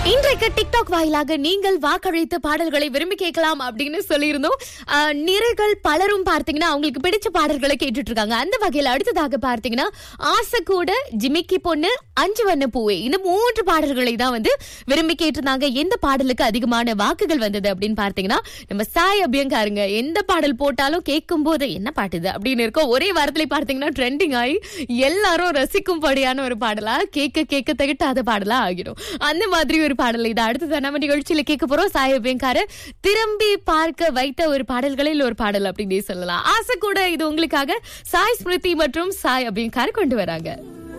இன்றைக்கு டிக்டாக் வாயிலாக நீங்கள் வாக்களித்த பாடல்களை விரும்பி கேட்கலாம் அப்படின்னு சொல்லியிருந்தோம். நிறைகள் பலரும் பார்த்தீங்கன்னா அவங்களுக்கு பிடிச்ச பாடல்களை கேட்டுட்டு இருக்காங்க. அந்த வகையில அடுத்ததாக பார்த்தீங்கன்னா ஆசை கூட, ஜிமிக்கி பொண்ணு, அஞ்சு வண்ண பூவே, இந்த 3 பாடல்களை தான் விரும்பி கேட்டிருந்தாங்க. எந்த பாடலுக்கு அதிகமான வாக்குகள் வந்தது அப்படின்னு பார்த்தீங்கன்னா நம்ம சாய் அபியங்காருங்க. எந்த பாடல் போட்டாலும் கேட்கும் போது என்ன பாட்டுது அப்படின்னு இருக்கும். ஒரே வாரத்திலே பார்த்தீங்கன்னா ட்ரெண்டிங் ஆகி எல்லாரும் ரசிக்கும்படியான ஒரு பாடலா கேட்க கேட்க திகட்டாத பாடலா ஆகிடும். அந்த மாதிரி ஒரு பாடல் இது அடுத்தது நம்ம நிகழ்ச்சியில கேட்க போறோம். சாய் அபியங்காரு திரும்பி பார்க்க வைத்த ஒரு பாடல்களில் ஒரு பாடல் அப்படின்னு சொல்லலாம். ஆசை கூட இது உங்களுக்காக சாய் ஸ்மிருதி மற்றும் சாய் அபியங்காரு கொண்டு வராங்க.